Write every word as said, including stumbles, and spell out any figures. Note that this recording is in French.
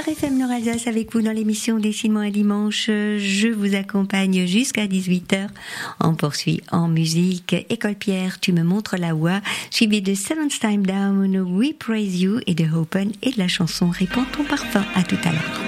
Beurre F M Nord-Alsace avec vous dans l'émission Dessine-moi un dimanche. Je vous accompagne jusqu'à dix-huit heures. On poursuit en musique. École Pierre, tu me montres la voie. Suivi de Seventh Time Down, We Praise You et de Open et de la chanson Répands ton parfum. À tout à l'heure.